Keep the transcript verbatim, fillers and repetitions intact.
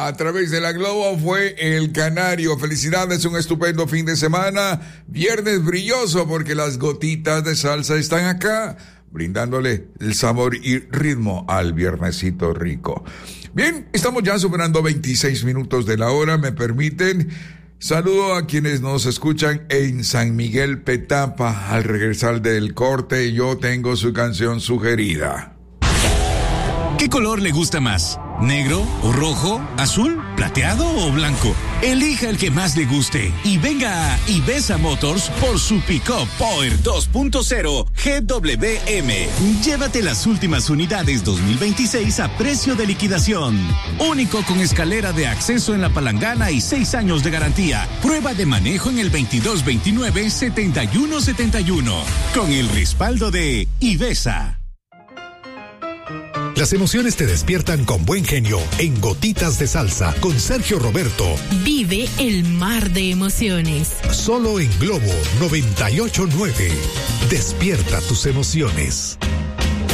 a través de la Globo fue El Canario. Felicidades, un estupendo fin de semana. Viernes brilloso porque las gotitas de salsa están acá, brindándole el sabor y ritmo al viernesito rico. Bien, estamos ya superando veintiséis minutos de la hora, me permiten. Saludo a quienes nos escuchan en San Miguel Petapa. Al regresar del corte, yo tengo su canción sugerida. ¿Qué color le gusta más? ¿Negro o rojo? ¿Azul? ¿Plateado o blanco? Elija el que más le guste y venga a Ivesa Motors por su Pick-up Power dos punto cero G W M. Llévate las últimas unidades dos mil veintiséis a precio de liquidación. Único con escalera de acceso en la palangana y seis años de garantía. Prueba de manejo en el veintidós veintinueve setenta y uno setenta y uno. Con el respaldo de Ivesa. Las emociones te despiertan con buen genio en Gotitas de Salsa con Sergio Roberto. Vive el mar de emociones. Solo en Globo noventa y ocho punto nueve. Despierta tus emociones.